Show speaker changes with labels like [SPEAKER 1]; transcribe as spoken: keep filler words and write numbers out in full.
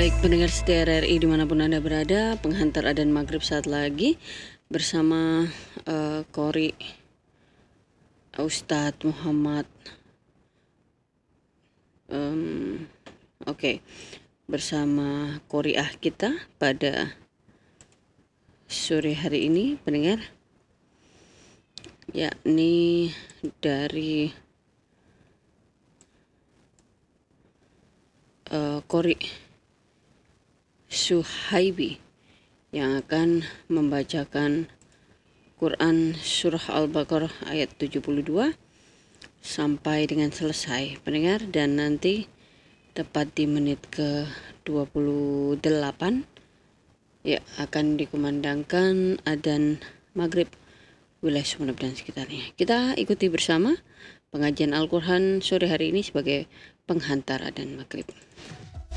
[SPEAKER 1] Baik pendengar setia R R I dimanapun Anda berada, penghantar adzan maghrib saat lagi bersama uh, Qori Ustadz Muhammad. Um, Oke, okay. Bersama Qoriah kita pada sore hari ini, pendengar, yakni dari uh, Qori Suhaibi yang akan membacakan Quran Surah Al-Baqarah ayat tujuh puluh dua sampai dengan selesai, pendengar, dan nanti tepat di menit ke dua puluh delapan ya akan dikumandangkan adzan maghrib wilayah Sumeneb dan sekitarnya. Kita ikuti bersama pengajian Al-Quran sore hari ini sebagai penghantar adzan maghrib.